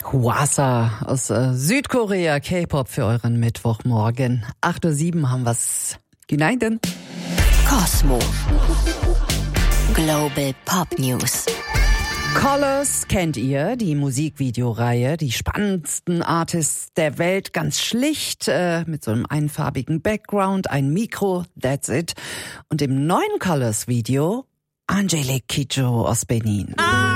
Hwasa aus Südkorea, K-Pop für euren Mittwochmorgen. 8:07 Uhr haben wir's. Goedenavond. Cosmo. Global Pop News. Colors kennt ihr, die Musikvideoreihe, die spannendsten Artists der Welt, ganz schlicht, mit so einem einfarbigen Background, ein Mikro, that's it. Und im neuen Colors-Video Angelique Kidjo aus Benin.